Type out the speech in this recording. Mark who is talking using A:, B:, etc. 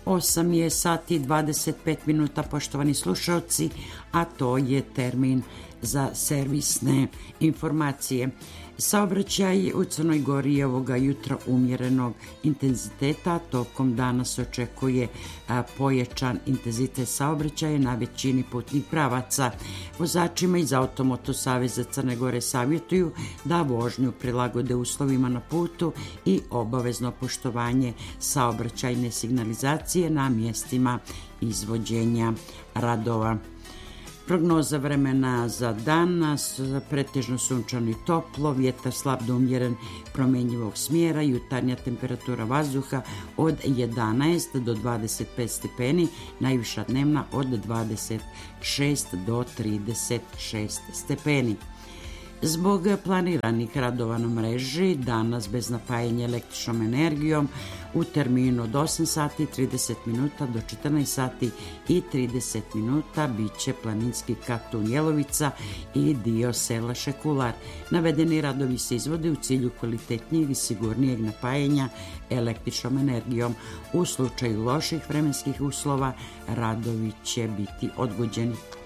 A: 8 je sati i 25 minuta, poštovani slušalci, a to je termin za servisne informacije. Saobraćaj u Crnoj Gori je ovoga jutra umjerenog intenziteta. Tokom dana se očekuje pojačan intenzitet saobraćaja na većini putnih pravaca. Vozačima iz Automoto saveza Crne Gore savjetuju da vožnju prilagode uslovima na putu i obavezno poštovanje saobraćajne signalizacije na mjestima izvođenja radova. Prognoza vremena za danas, pretežno sunčano i toplo, vjetar slab do umjeren promjenjivog smjera, jutarnja temperatura vazduha od 11 do 25 stepeni, najviša dnevna od 26 do 36 stepeni. Zbog planiranih radova na mreži, danas bez napajanja električnom energijom, u terminu od 8 sati 30 minuta do 14 sati i 30 minuta bit će planinski Katun Jelovica i dio sela Šekular. Navedeni radovi se izvode u cilju kvalitetnijeg i sigurnijeg napajanja električnom energijom. U slučaju loših vremenskih uslova radovi će biti odgođeni.